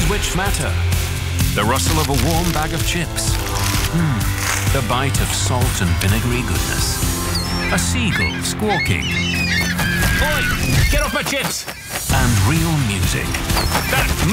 which matter. The rustle of a warm bag of chips. The bite of salt and vinegary goodness. A seagull squawking. Oi! Get off my chips! And real music. That